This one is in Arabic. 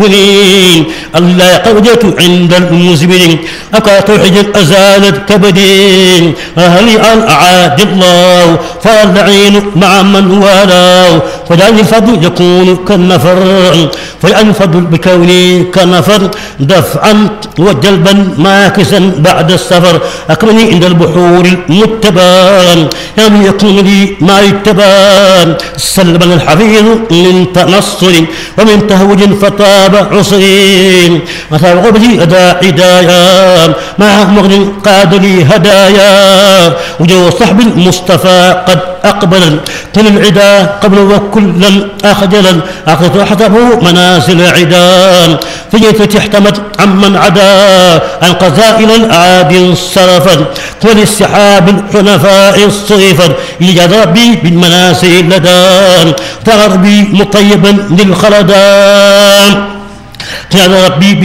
الله قودت عند المزمرين أكات حجر أزالت كبدين أهلي عن أعاد الله فالعين مع من والاه فجعل الفضل يكون كالنفر فجعل الفضل بكوني كالنفر دفعا وجلبا ماكسا بعد السفر أكرمني عند البحور المتبان يعني يكون لي ما يتبان سلبا الحفيظ من تنصر ومن تهوج فطاب عصرين مثل غبلي أداء هدايا مع مغن قاد لي هدايا وجو صحب المصطفى قد أقبلا كل العدا قبل وكلا أخجلا أخذ حسبه منازل عدان فجيت تحتمت عمن عدا عن قزائل الأعادي انصرفا وللسحاب الحنفاء الصيفا إيجاد ربي بالمناسل لدان تغربي مطيبا للخلدان كان ربي